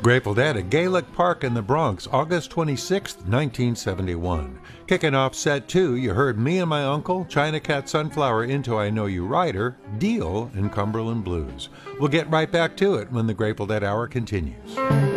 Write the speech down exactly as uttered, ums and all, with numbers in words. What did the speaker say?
Grateful Dead at Gaelic Park in the Bronx, August twenty-sixth, nineteen seventy-one. Kicking off set two, you heard Me and My Uncle, China Cat Sunflower into I Know You Rider, Deal, and Cumberland Blues. We'll get right back to it when the Grateful Dead Hour continues.